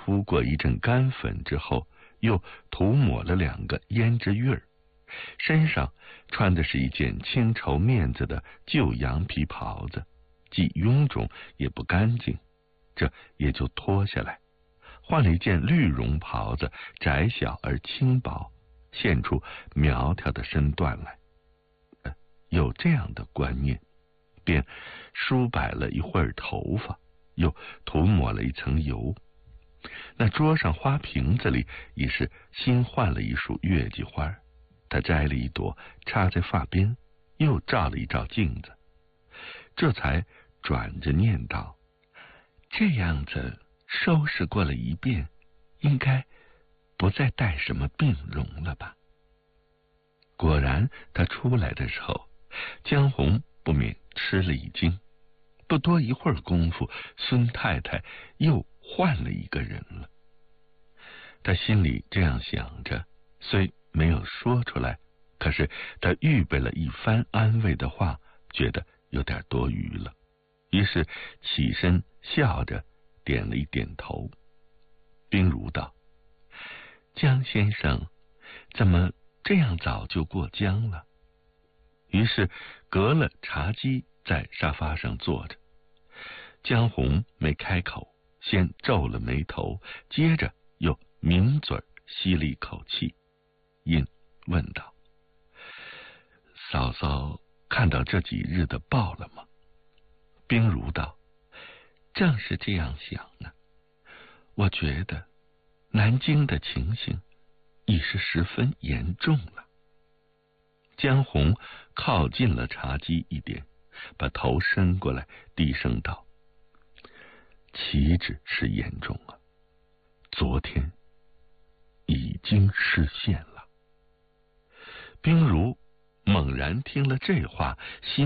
敷过一阵干粉之后，又涂抹了2个胭脂晕儿，身上穿的是一件青绸面子的旧羊皮袍子，既臃肿也不干净，这也就脱下来，换了一件绿绒袍子，窄小而轻薄，现出苗条的身段来。有这样的观念，便梳摆了一会儿头发，又涂抹了一层油。那桌上花瓶子里已是新换了一束月季花，他摘了一朵插在发边，又照了一照镜子，这才转着念道：这样子收拾过了一遍，应该不再带什么病容了吧。果然他出来的时候，江红不免吃了一惊，不多一会儿功夫，孙太太又换了一个人了。他心里这样想着，虽没有说出来，可是他预备了一番安慰的话，觉得有点多余了，于是起身笑着点了一点头。冰如道：江先生怎么这样早就过江了？于是隔了茶几，在沙发上坐着。江红没开口，先皱了眉头，接着又抿嘴吸了一口气，因问道：嫂嫂看到这几日的报了吗？冰如道：正是这样想呢，我觉得南京的情形已是十分严重了。江红靠近了茶几一点，把头伸过来，低声道：岂止是严重啊，昨天已经失陷了。冰如猛然听了这话，心